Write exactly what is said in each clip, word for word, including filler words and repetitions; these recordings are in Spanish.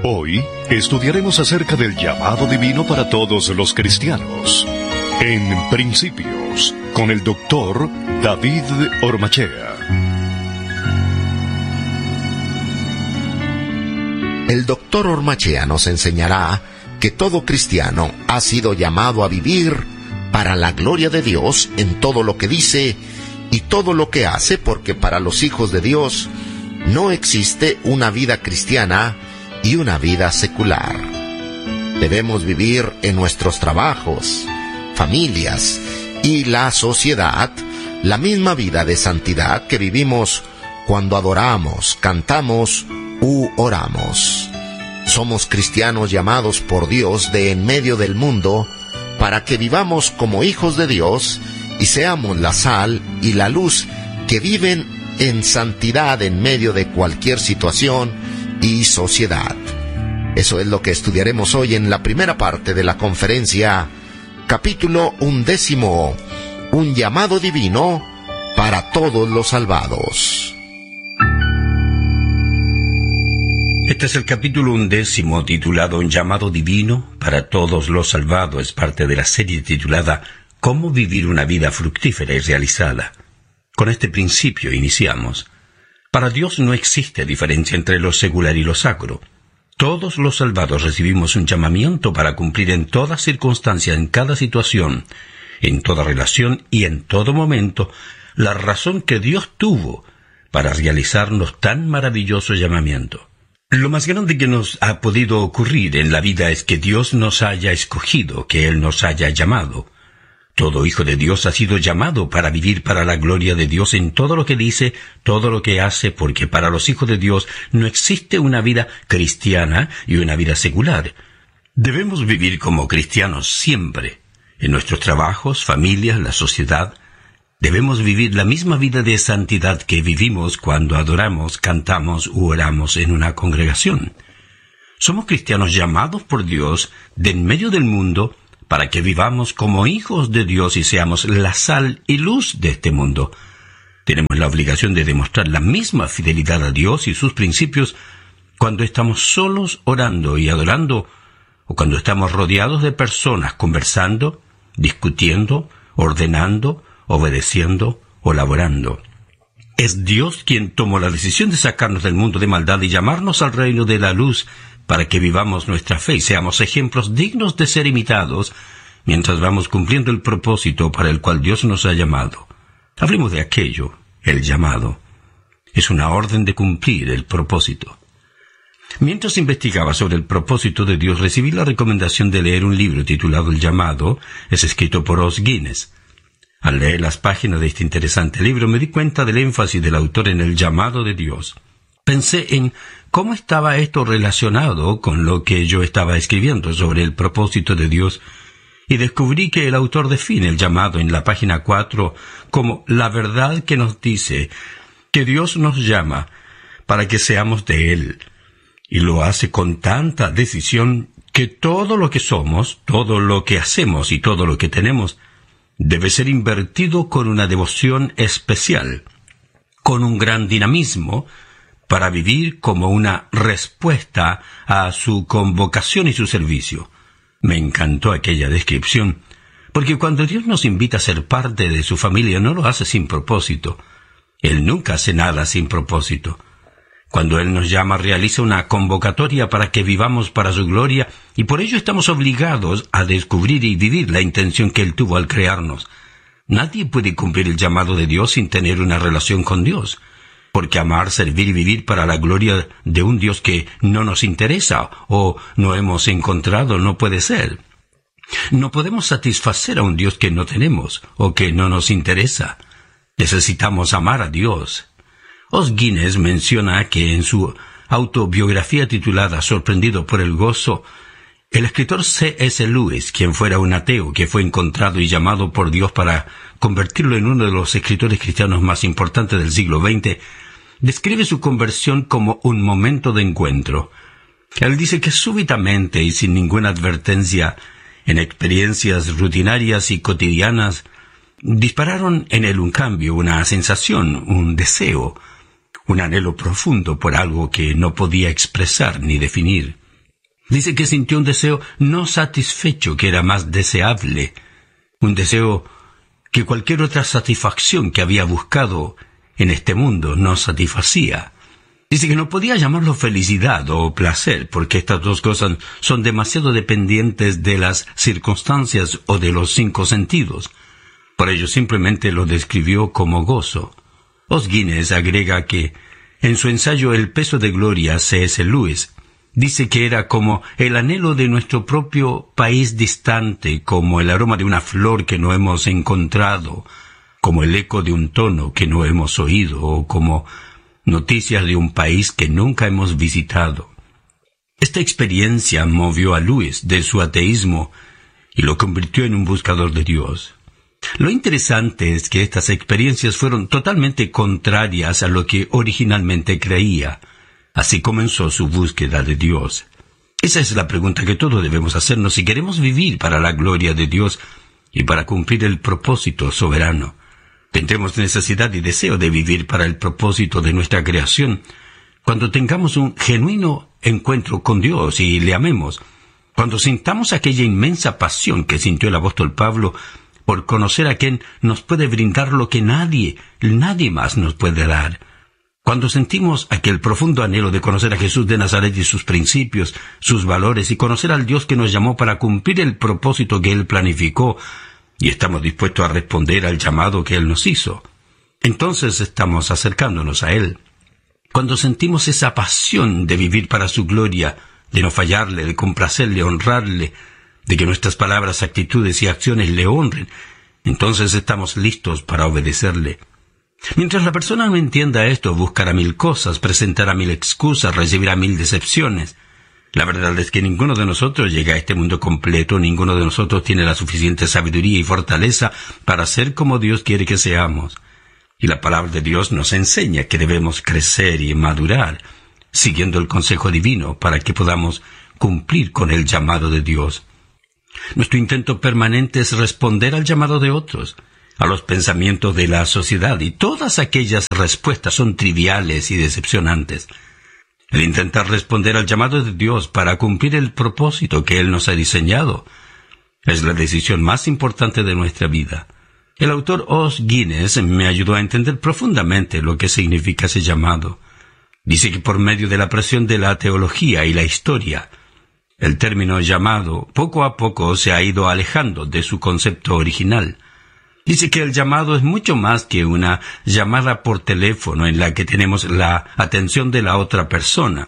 Hoy estudiaremos acerca del llamado divino para todos los cristianos. En Principios, con el doctor David Ormachea. El doctor Ormachea nos enseñará que todo cristiano ha sido llamado a vivir para la gloria de Dios en todo lo que dice y todo lo que hace, porque para los hijos de Dios no existe una vida cristiana y una vida secular. Debemos vivir en nuestros trabajos, familias y la sociedad la misma vida de santidad que vivimos cuando adoramos, cantamos u oramos. Somos cristianos llamados por Dios de en medio del mundo para que vivamos como hijos de Dios y seamos la sal y la luz que viven en santidad en medio de cualquier situación y sociedad. Eso es lo que estudiaremos hoy en la primera parte de la conferencia, capítulo undécimo, un llamado divino para todos los salvados. Este es el capítulo undécimo, titulado Un llamado divino para todos los salvados. Es parte de la serie titulada Cómo vivir una vida fructífera y realizada. Con este principio iniciamos. Para Dios no existe diferencia entre lo secular y lo sacro. Todos los salvados recibimos un llamamiento para cumplir en toda circunstancia, en cada situación, en toda relación y en todo momento, la razón que Dios tuvo para realizarnos tan maravilloso llamamiento. Lo más grande que nos ha podido ocurrir en la vida es que Dios nos haya escogido, que Él nos haya llamado. Todo hijo de Dios ha sido llamado para vivir para la gloria de Dios en todo lo que dice, todo lo que hace, porque para los hijos de Dios no existe una vida cristiana y una vida secular. Debemos vivir como cristianos siempre, en nuestros trabajos, familias, la sociedad. Debemos vivir la misma vida de santidad que vivimos cuando adoramos, cantamos u oramos en una congregación. Somos cristianos llamados por Dios de en medio del mundo para que vivamos como hijos de Dios y seamos la sal y luz de este mundo. Tenemos la obligación de demostrar la misma fidelidad a Dios y sus principios cuando estamos solos orando y adorando, o cuando estamos rodeados de personas conversando, discutiendo, ordenando, obedeciendo o laborando. Es Dios quien tomó la decisión de sacarnos del mundo de maldad y llamarnos al reino de la luz para que vivamos nuestra fe y seamos ejemplos dignos de ser imitados mientras vamos cumpliendo el propósito para el cual Dios nos ha llamado. Hablemos de aquello, el llamado. Es una orden de cumplir el propósito. Mientras investigaba sobre el propósito de Dios, recibí la recomendación de leer un libro titulado El llamado. Es escrito por Os Guinness. Al leer las páginas de este interesante libro me di cuenta del énfasis del autor en el llamado de Dios. Pensé en cómo estaba esto relacionado con lo que yo estaba escribiendo sobre el propósito de Dios, y descubrí que el autor define el llamado en la página cuatro como la verdad que nos dice que Dios nos llama para que seamos de Él, y lo hace con tanta decisión que todo lo que somos, todo lo que hacemos y todo lo que tenemos debe ser invertido con una devoción especial, con un gran dinamismo, para vivir como una respuesta a su convocación y su servicio. Me encantó aquella descripción, porque cuando Dios nos invita a ser parte de su familia, no lo hace sin propósito. Él nunca hace nada sin propósito. Cuando Él nos llama, realiza una convocatoria para que vivamos para su gloria, y por ello estamos obligados a descubrir y vivir la intención que Él tuvo al crearnos. Nadie puede cumplir el llamado de Dios sin tener una relación con Dios, porque amar, servir y vivir para la gloria de un Dios que no nos interesa o no hemos encontrado no puede ser. No podemos satisfacer a un Dios que no tenemos o que no nos interesa. Necesitamos amar a Dios. Os Guinness menciona que en su autobiografía titulada Sorprendido por el gozo, el escritor C S Lewis, quien fuera un ateo que fue encontrado y llamado por Dios para convertirlo en uno de los escritores cristianos más importantes del siglo veinte, describe su conversión como un momento de encuentro. Él dice que súbitamente y sin ninguna advertencia, en experiencias rutinarias y cotidianas, dispararon en él un cambio, una sensación, un deseo, un anhelo profundo por algo que no podía expresar ni definir. Dice que sintió un deseo no satisfecho que era más deseable, un deseo que cualquier otra satisfacción que había buscado en este mundo no satisfacía. Dice que no podía llamarlo felicidad o placer, porque estas dos cosas son demasiado dependientes de las circunstancias o de los cinco sentidos. Por ello simplemente lo describió como gozo. Os Guinness agrega que, en su ensayo El peso de gloria, C S Lewis dice que era como el anhelo de nuestro propio país distante, como el aroma de una flor que no hemos encontrado, como el eco de un tono que no hemos oído, o como noticias de un país que nunca hemos visitado. Esta experiencia movió a Lewis de su ateísmo y lo convirtió en un buscador de Dios. Lo interesante es que estas experiencias fueron totalmente contrarias a lo que originalmente creía. Así comenzó su búsqueda de Dios. Esa es la pregunta que todos debemos hacernos si queremos vivir para la gloria de Dios y para cumplir el propósito soberano. Tendremos necesidad y deseo de vivir para el propósito de nuestra creación cuando tengamos un genuino encuentro con Dios y le amemos, cuando sintamos aquella inmensa pasión que sintió el apóstol Pablo por conocer a quien nos puede brindar lo que nadie, nadie más nos puede dar. Cuando sentimos aquel profundo anhelo de conocer a Jesús de Nazaret y sus principios, sus valores, y conocer al Dios que nos llamó para cumplir el propósito que Él planificó, y estamos dispuestos a responder al llamado que Él nos hizo, entonces estamos acercándonos a Él. Cuando sentimos esa pasión de vivir para su gloria, de no fallarle, de complacerle, honrarle, de que nuestras palabras, actitudes y acciones le honren, entonces estamos listos para obedecerle. Mientras la persona no entienda esto, buscará mil cosas, presentará mil excusas, recibirá mil decepciones. La verdad es que ninguno de nosotros llega a este mundo completo, ninguno de nosotros tiene la suficiente sabiduría y fortaleza para ser como Dios quiere que seamos. Y la palabra de Dios nos enseña que debemos crecer y madurar, siguiendo el consejo divino para que podamos cumplir con el llamado de Dios. Nuestro intento permanente es responder al llamado de otros, a los pensamientos de la sociedad, y todas aquellas respuestas son triviales y decepcionantes. El intentar responder al llamado de Dios para cumplir el propósito que Él nos ha diseñado es la decisión más importante de nuestra vida. El autor Os Guinness me ayudó a entender profundamente lo que significa ese llamado. Dice que por medio de la presión de la teología y la historia, el término llamado poco a poco se ha ido alejando de su concepto original. Dice que el llamado es mucho más que una llamada por teléfono en la que tenemos la atención de la otra persona.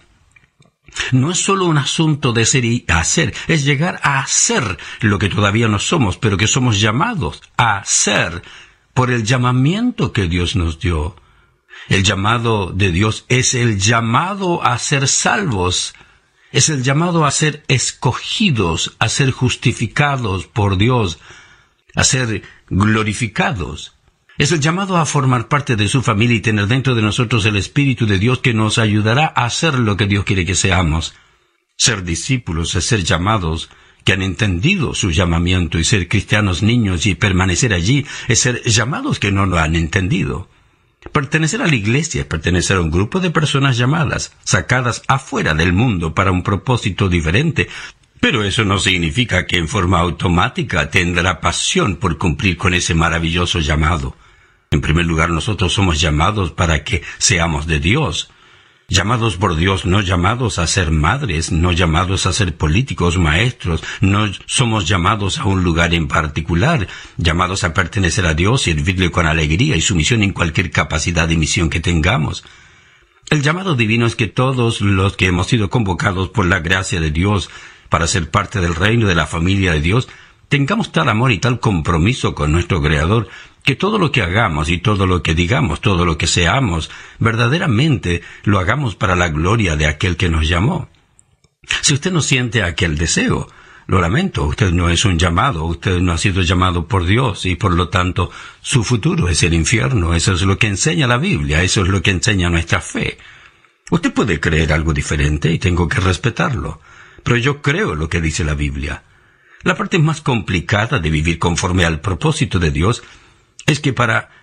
No es solo un asunto de ser y hacer, es llegar a ser lo que todavía no somos, pero que somos llamados a ser por el llamamiento que Dios nos dio. El llamado de Dios es el llamado a ser salvos, es el llamado a ser escogidos, a ser justificados por Dios, a ser glorificados. Es el llamado a formar parte de su familia y tener dentro de nosotros el Espíritu de Dios que nos ayudará a hacer lo que Dios quiere que seamos. Ser discípulos es ser llamados que han entendido su llamamiento, y ser cristianos niños y permanecer allí es ser llamados que no lo han entendido. Pertenecer a la iglesia es pertenecer a un grupo de personas llamadas, sacadas afuera del mundo para un propósito diferente. Pero eso no significa que en forma automática tendrá pasión por cumplir con ese maravilloso llamado. En primer lugar, nosotros somos llamados para que seamos de Dios. Llamados por Dios, no llamados a ser madres, no llamados a ser políticos, maestros, no somos llamados a un lugar en particular, llamados a pertenecer a Dios y servirle con alegría y sumisión en cualquier capacidad y misión que tengamos. El llamado divino es que todos los que hemos sido convocados por la gracia de Dios para ser parte del reino de la familia de Dios, tengamos tal amor y tal compromiso con nuestro Creador, que todo lo que hagamos y todo lo que digamos, todo lo que seamos, verdaderamente lo hagamos para la gloria de aquel que nos llamó. Si usted no siente aquel deseo, lo lamento, usted no es un llamado, usted no ha sido llamado por Dios, y por lo tanto su futuro es el infierno. Eso es lo que enseña la Biblia, eso es lo que enseña nuestra fe. Usted puede creer algo diferente y tengo que respetarlo, pero yo creo lo que dice la Biblia. La parte más complicada de vivir conforme al propósito de Dios es que para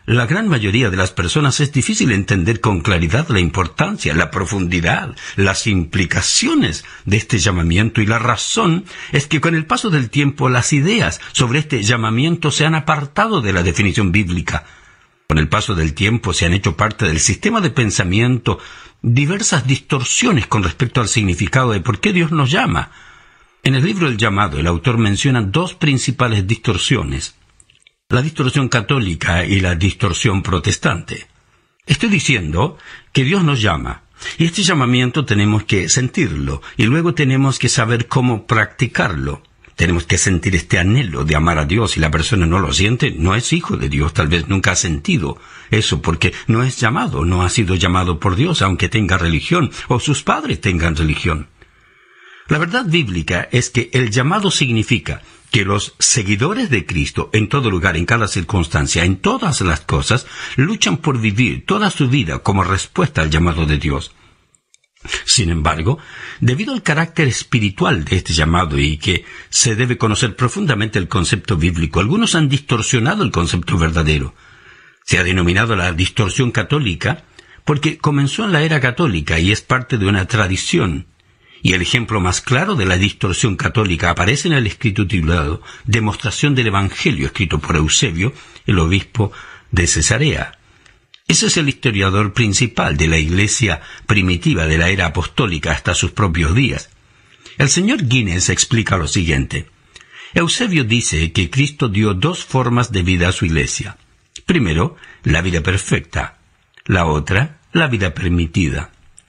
la gran mayoría de las personas es difícil entender con claridad la importancia, la profundidad, las implicaciones de este llamamiento, y la razón es que con el paso del tiempo las ideas sobre este llamamiento se han apartado de la definición bíblica. Con el paso del tiempo se han hecho parte del sistema de pensamiento diversas distorsiones con respecto al significado de por qué Dios nos llama. En el libro El Llamado, el autor menciona dos principales distorsiones: la distorsión católica y la distorsión protestante. Estoy diciendo que Dios nos llama, y este llamamiento tenemos que sentirlo, y luego tenemos que saber cómo practicarlo. Tenemos que sentir este anhelo de amar a Dios. Si la persona no lo siente, no es hijo de Dios. Tal vez nunca ha sentido eso porque no es llamado, no ha sido llamado por Dios, aunque tenga religión o sus padres tengan religión. La verdad bíblica es que el llamado significa que los seguidores de Cristo, en todo lugar, en cada circunstancia, en todas las cosas, luchan por vivir toda su vida como respuesta al llamado de Dios. Sin embargo, debido al carácter espiritual de este llamado y que se debe conocer profundamente el concepto bíblico, algunos han distorsionado el concepto verdadero. Se ha denominado la distorsión católica porque comenzó en la era católica y es parte de una tradición. Y el ejemplo más claro de la distorsión católica aparece en el escrito titulado Demostración del Evangelio, escrito por Eusebio, el obispo de Cesarea. Ese es el historiador principal de la iglesia primitiva de la era apostólica hasta sus propios días. El señor Guinness explica lo siguiente. Eusebio dice que Cristo dio dos formas de vida a su iglesia. Primero, la vida perfecta. La otra, la vida permitida.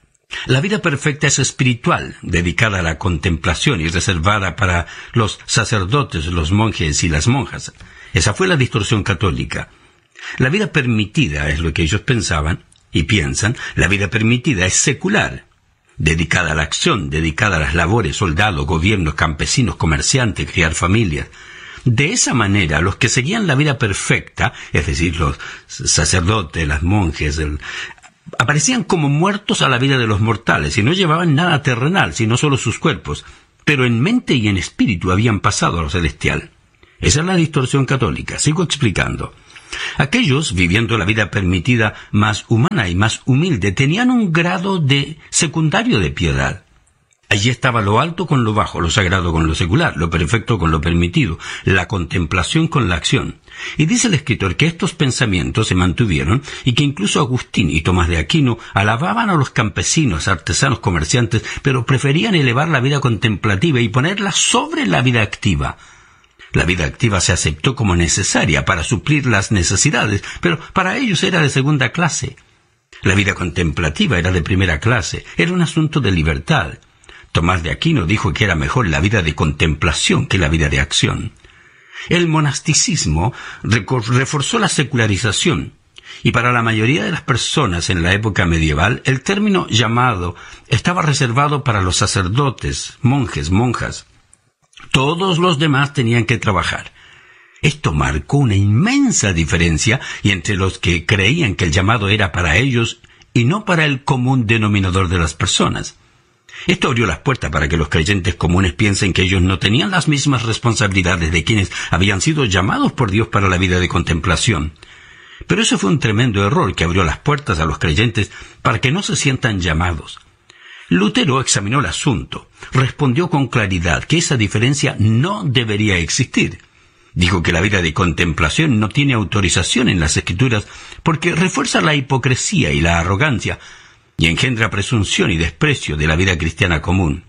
La vida perfecta es espiritual, dedicada a la contemplación y reservada para los sacerdotes, los monjes y las monjas. Esa fue la distorsión católica. La vida permitida es lo que ellos pensaban y piensan. La vida permitida es secular, dedicada a la acción, dedicada a las labores, soldados, gobiernos, campesinos, comerciantes, criar familias. De esa manera, los que seguían la vida perfecta, es decir, los sacerdotes, las monjes, el, aparecían como muertos a la vida de los mortales y no llevaban nada terrenal, sino solo sus cuerpos, pero en mente y en espíritu habían pasado a lo celestial. Esa es la distorsión católica. Sigo explicando. Aquellos, viviendo la vida permitida más humana y más humilde, tenían un grado de secundario de piedad. Allí estaba lo alto con lo bajo, lo sagrado con lo secular, lo perfecto con lo permitido, la contemplación con la acción. Y dice el escritor que estos pensamientos se mantuvieron y que incluso Agustín y Tomás de Aquino alababan a los campesinos, artesanos, comerciantes, pero preferían elevar la vida contemplativa y ponerla sobre la vida activa. La vida activa se aceptó como necesaria para suplir las necesidades, pero para ellos era de segunda clase. La vida contemplativa era de primera clase, era un asunto de libertad. Tomás de Aquino dijo que era mejor la vida de contemplación que la vida de acción. El monasticismo reforzó la secularización, y para la mayoría de las personas en la época medieval, el término llamado estaba reservado para los sacerdotes, monjes, monjas. Todos los demás tenían que trabajar. Esto marcó una inmensa diferencia y entre los que creían que el llamado era para ellos y no para el común denominador de las personas. Esto abrió las puertas para que los creyentes comunes piensen que ellos no tenían las mismas responsabilidades de quienes habían sido llamados por Dios para la vida de contemplación. Pero eso fue un tremendo error que abrió las puertas a los creyentes para que no se sientan llamados. Lutero examinó el asunto, respondió con claridad que esa diferencia no debería existir. Dijo que la vida de contemplación no tiene autorización en las Escrituras porque refuerza la hipocresía y la arrogancia y engendra presunción y desprecio de la vida cristiana común.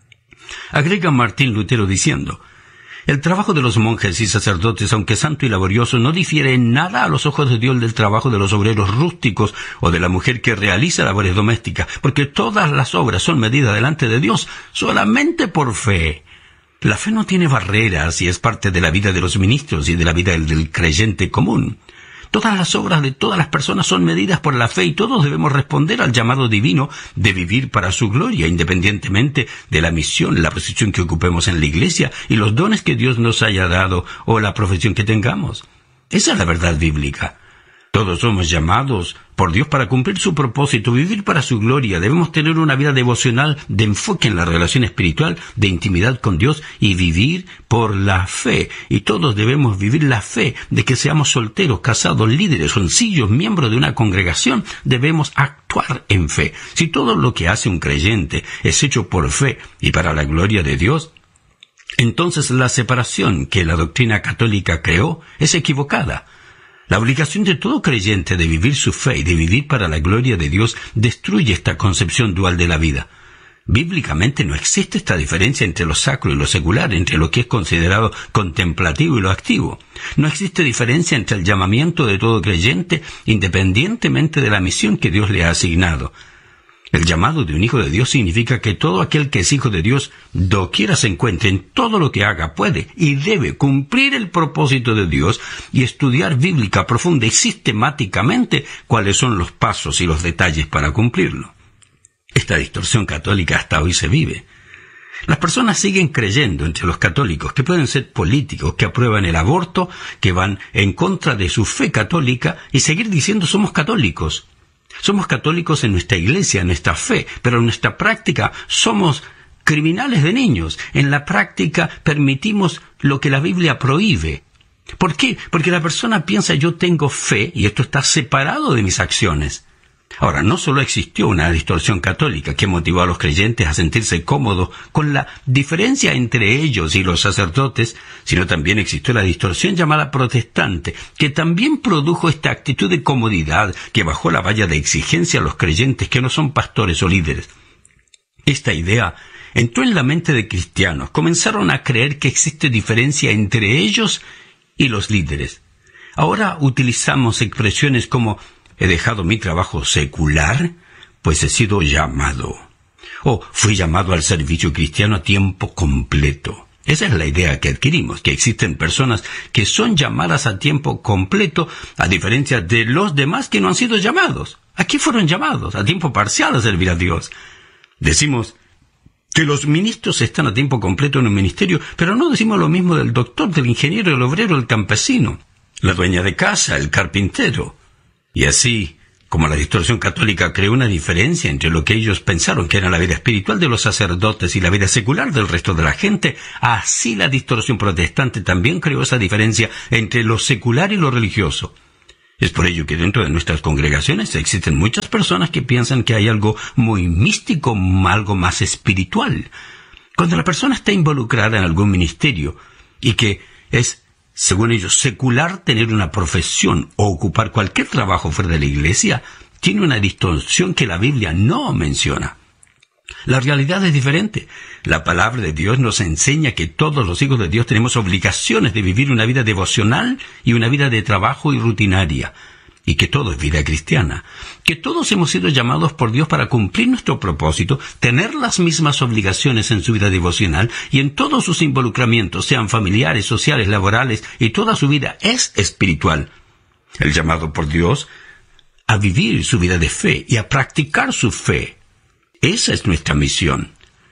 Agrega Martín Lutero diciendo: el trabajo de los monjes y sacerdotes, aunque santo y laborioso, no difiere en nada a los ojos de Dios del trabajo de los obreros rústicos o de la mujer que realiza labores domésticas, porque todas las obras son medidas delante de Dios solamente por fe. La fe no tiene barreras y es parte de la vida de los ministros y de la vida del, del creyente común. Todas las obras de todas las personas son medidas por la fe y todos debemos responder al llamado divino de vivir para su gloria, independientemente de la misión, la posición que ocupemos en la iglesia y los dones que Dios nos haya dado o la profesión que tengamos. Esa es la verdad bíblica. Todos somos llamados por Dios para cumplir su propósito, vivir para su gloria. Debemos tener una vida devocional de enfoque en la relación espiritual, de intimidad con Dios y vivir por la fe. Y todos debemos vivir la fe de que seamos solteros, casados, líderes, sencillos, miembros de una congregación. Debemos actuar en fe. Si todo lo que hace un creyente es hecho por fe y para la gloria de Dios, entonces la separación que la doctrina católica creó es equivocada. La obligación de todo creyente de vivir su fe y de vivir para la gloria de Dios destruye esta concepción dual de la vida. Bíblicamente no existe esta diferencia entre lo sacro y lo secular, entre lo que es considerado contemplativo y lo activo. No existe diferencia entre el llamamiento de todo creyente independientemente de la misión que Dios le ha asignado. El llamado de un hijo de Dios significa que todo aquel que es hijo de Dios, doquiera se encuentre, en todo lo que haga, puede y debe cumplir el propósito de Dios y estudiar bíblica profunda y sistemáticamente cuáles son los pasos y los detalles para cumplirlo. Esta distorsión católica hasta hoy se vive. Las personas siguen creyendo entre los católicos que pueden ser políticos, que aprueban el aborto, que van en contra de su fe católica y seguir diciendo somos católicos. Somos católicos en nuestra iglesia, en nuestra fe, pero en nuestra práctica somos criminales de niños. En la práctica permitimos lo que la Biblia prohíbe. ¿Por qué? Porque la persona piensa yo tengo fe y esto está separado de mis acciones. Ahora, no solo existió una distorsión católica que motivó a los creyentes a sentirse cómodos con la diferencia entre ellos y los sacerdotes, sino también existió la distorsión llamada protestante, que también produjo esta actitud de comodidad que bajó la valla de exigencia a los creyentes que no son pastores o líderes. Esta idea entró en la mente de cristianos. Comenzaron a creer que existe diferencia entre ellos y los líderes. Ahora utilizamos expresiones como he dejado mi trabajo secular, pues he sido llamado. O fui llamado al servicio cristiano a tiempo completo. Esa es la idea que adquirimos, que existen personas que son llamadas a tiempo completo, a diferencia de los demás que no han sido llamados. Aquí fueron llamados a tiempo parcial a servir a Dios. Decimos que los ministros están a tiempo completo en un ministerio, pero no decimos lo mismo del doctor, del ingeniero, el obrero, el campesino, la dueña de casa, el carpintero. Y así, como la distorsión católica creó una diferencia entre lo que ellos pensaron que era la vida espiritual de los sacerdotes y la vida secular del resto de la gente, así la distorsión protestante también creó esa diferencia entre lo secular y lo religioso. Es por ello que dentro de nuestras congregaciones existen muchas personas que piensan que hay algo muy místico, algo más espiritual. Cuando la persona está involucrada en algún ministerio y que es, según ellos, secular tener una profesión o ocupar cualquier trabajo fuera de la iglesia, tiene una distorsión que la Biblia no menciona. La realidad es diferente. La palabra de Dios nos enseña que todos los hijos de Dios tenemos obligaciones de vivir una vida devocional y una vida de trabajo y rutinaria, y que todo es vida cristiana, que todos hemos sido llamados por Dios para cumplir nuestro propósito, tener las mismas obligaciones en su vida devocional y en todos sus involucramientos, sean familiares, sociales, laborales, y toda su vida es espiritual. El llamado por Dios a vivir su vida de fe y a practicar su fe. Esa es nuestra misión.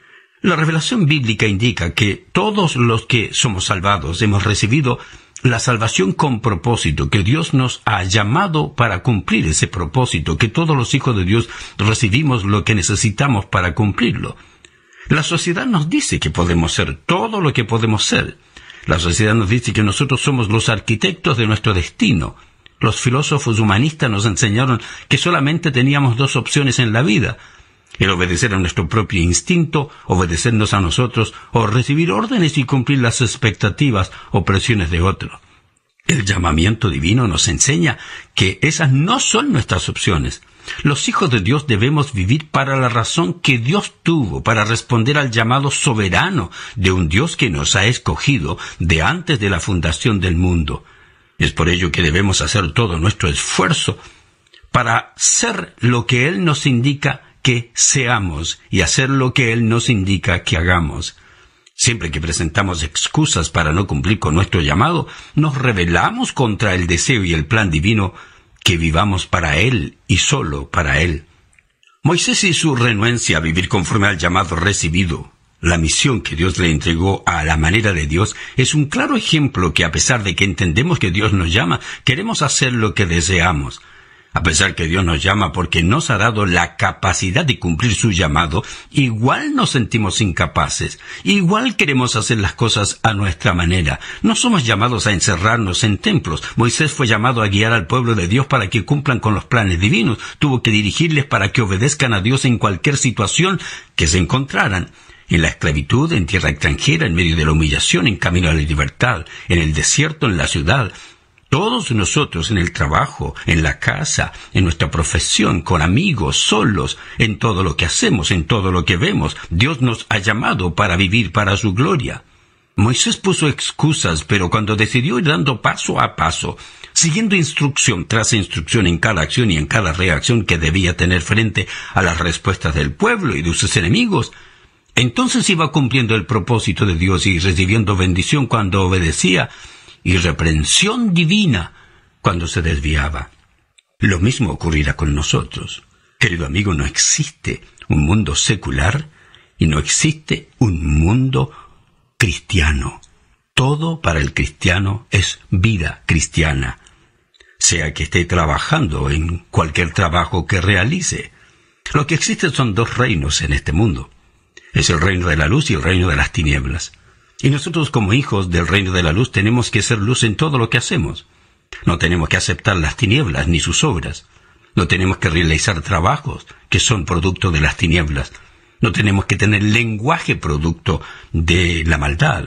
La revelación bíblica indica que todos los que somos salvados hemos recibido la salvación con propósito, que Dios nos ha llamado para cumplir ese propósito, que todos los hijos de Dios recibimos lo que necesitamos para cumplirlo. La sociedad nos dice que podemos ser todo lo que podemos ser. La sociedad nos dice que nosotros somos los arquitectos de nuestro destino. Los filósofos humanistas nos enseñaron que solamente teníamos dos opciones en la vida: el obedecer a nuestro propio instinto, obedecernos a nosotros, o recibir órdenes y cumplir las expectativas o presiones de otro. El llamamiento divino nos enseña que esas no son nuestras opciones. Los hijos de Dios debemos vivir para la razón que Dios tuvo, para responder al llamado soberano de un Dios que nos ha escogido de antes de la fundación del mundo. Es por ello que debemos hacer todo nuestro esfuerzo para ser lo que Él nos indica que seamos y hacer lo que Él nos indica que hagamos. Siempre que presentamos excusas para no cumplir con nuestro llamado, nos rebelamos contra el deseo y el plan divino que vivamos para Él y solo para Él. Moisés y su renuencia a vivir conforme al llamado recibido La misión que Dios le entregó a la manera de Dios es un claro ejemplo que, a pesar de que entendemos que Dios nos llama, queremos hacer lo que deseamos. A pesar que Dios nos llama porque nos ha dado la capacidad de cumplir su llamado, igual nos sentimos incapaces. Igual queremos hacer las cosas a nuestra manera. No somos llamados a encerrarnos en templos. Moisés fue llamado a guiar al pueblo de Dios para que cumplan con los planes divinos. Tuvo que dirigirles para que obedezcan a Dios en cualquier situación que se encontraran. En la esclavitud, en tierra extranjera, en medio de la humillación, en camino a la libertad, en el desierto, en la ciudad. Todos nosotros, en el trabajo, en la casa, en nuestra profesión, con amigos, solos, en todo lo que hacemos, en todo lo que vemos, Dios nos ha llamado para vivir para su gloria. Moisés puso excusas, pero cuando decidió ir dando paso a paso, siguiendo instrucción tras instrucción en cada acción y en cada reacción que debía tener frente a las respuestas del pueblo y de sus enemigos, entonces iba cumpliendo el propósito de Dios y recibiendo bendición cuando obedecía y reprensión divina cuando se desviaba. Lo mismo ocurrirá con nosotros. Querido amigo, no existe un mundo secular y no existe un mundo cristiano. Todo para el cristiano es vida cristiana, sea que esté trabajando en cualquier trabajo que realice. Lo que existe son dos reinos en este mundo. Es el reino de la luz y el reino de las tinieblas. Y nosotros como hijos del reino de la luz tenemos que ser luz en todo lo que hacemos. No tenemos que aceptar las tinieblas ni sus obras. No tenemos que realizar trabajos que son producto de las tinieblas. No tenemos que tener lenguaje producto de la maldad.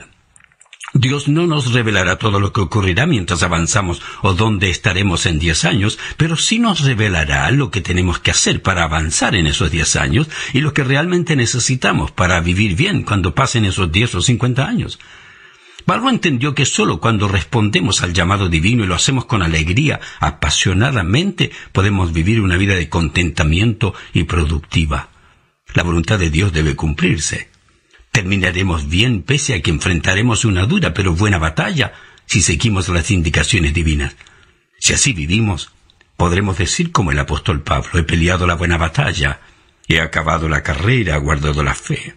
Dios no nos revelará todo lo que ocurrirá mientras avanzamos o dónde estaremos en diez años, pero sí nos revelará lo que tenemos que hacer para avanzar en esos diez años y lo que realmente necesitamos para vivir bien cuando pasen esos diez o cincuenta años. Pablo entendió que solo cuando respondemos al llamado divino y lo hacemos con alegría, apasionadamente, podemos vivir una vida de contentamiento y productiva. La voluntad de Dios debe cumplirse. Terminaremos bien pese a que enfrentaremos una dura pero buena batalla si seguimos las indicaciones divinas. Si así vivimos, podremos decir como el apóstol Pablo: he peleado la buena batalla, he acabado la carrera, he guardado la fe.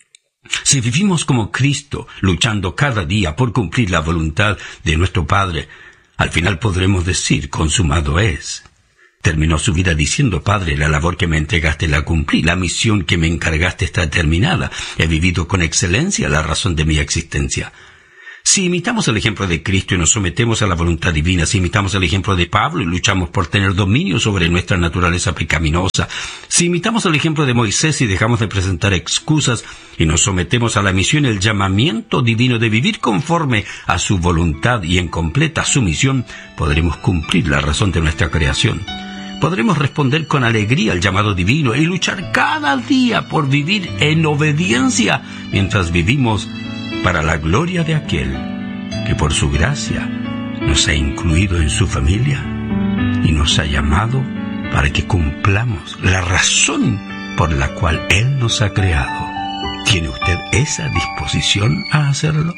Si vivimos como Cristo, luchando cada día por cumplir la voluntad de nuestro Padre, al final podremos decir: consumado es. Terminó su vida diciendo: Padre, la labor que me entregaste la cumplí, la misión que me encargaste está terminada, he vivido con excelencia la razón de mi existencia. Si imitamos el ejemplo de Cristo y nos sometemos a la voluntad divina, si imitamos el ejemplo de Pablo y luchamos por tener dominio sobre nuestra naturaleza pecaminosa, si imitamos el ejemplo de Moisés y dejamos de presentar excusas y nos sometemos a la misión y el llamamiento divino de vivir conforme a su voluntad y en completa sumisión, podremos cumplir la razón de nuestra creación. Podremos responder con alegría al llamado divino y luchar cada día por vivir en obediencia mientras vivimos para la gloria de aquel que por su gracia nos ha incluido en su familia y nos ha llamado para que cumplamos la razón por la cual Él nos ha creado. ¿Tiene usted esa disposición a hacerlo?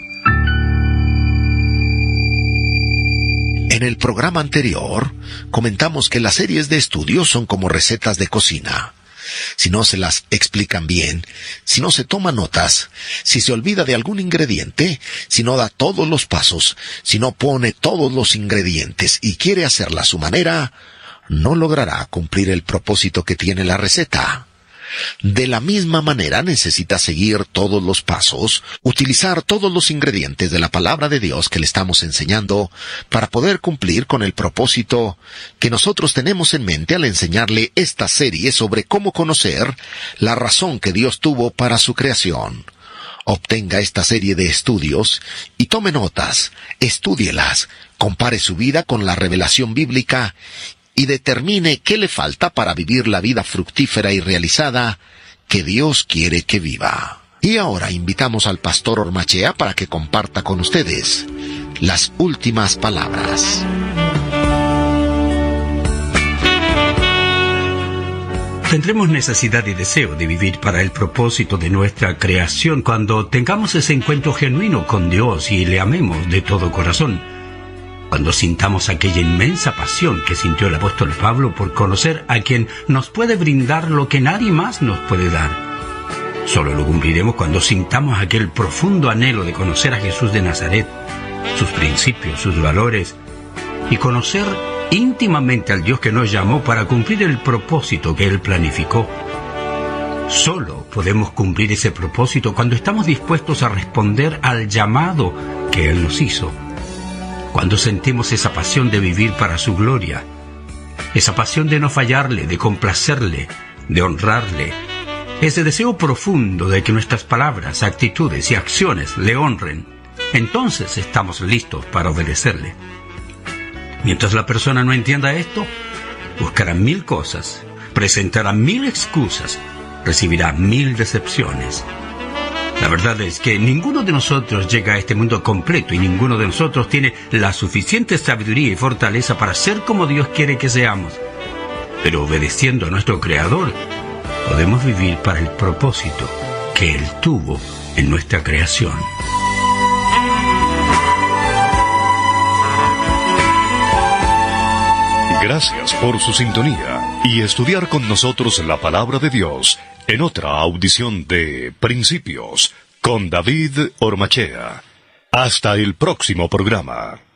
En el programa anterior, comentamos que las series de estudios son como recetas de cocina. Si no se las explican bien, si no se toma notas, si se olvida de algún ingrediente, si no da todos los pasos, si no pone todos los ingredientes y quiere hacerla a su manera, no logrará cumplir el propósito que tiene la receta. De la misma manera necesita seguir todos los pasos, utilizar todos los ingredientes de la palabra de Dios que le estamos enseñando para poder cumplir con el propósito que nosotros tenemos en mente al enseñarle esta serie sobre cómo conocer la razón que Dios tuvo para su creación. Obtenga esta serie de estudios y tome notas, estúdielas, compare su vida con la revelación bíblica y determine qué le falta para vivir la vida fructífera y realizada que Dios quiere que viva. Y ahora invitamos al pastor Ormachea para que comparta con ustedes las últimas palabras. Tendremos necesidad y deseo de vivir para el propósito de nuestra creación cuando tengamos ese encuentro genuino con Dios y le amemos de todo corazón. Cuando sintamos aquella inmensa pasión que sintió el apóstol Pablo por conocer a quien nos puede brindar lo que nadie más nos puede dar. Solo lo cumpliremos cuando sintamos aquel profundo anhelo de conocer a Jesús de Nazaret, sus principios, sus valores, y conocer íntimamente al Dios que nos llamó para cumplir el propósito que Él planificó. Solo podemos cumplir ese propósito cuando estamos dispuestos a responder al llamado que Él nos hizo. Cuando sentimos esa pasión de vivir para su gloria, esa pasión de no fallarle, de complacerle, de honrarle, ese deseo profundo de que nuestras palabras, actitudes y acciones le honren, entonces estamos listos para obedecerle. Mientras la persona no entienda esto, buscará mil cosas, presentará mil excusas, recibirá mil decepciones. La verdad es que ninguno de nosotros llega a este mundo completo y ninguno de nosotros tiene la suficiente sabiduría y fortaleza para ser como Dios quiere que seamos. Pero obedeciendo a nuestro Creador, podemos vivir para el propósito que Él tuvo en nuestra creación. Gracias por su sintonía y estudiar con nosotros la palabra de Dios en otra audición de Principios con David Ormachea. Hasta el próximo programa.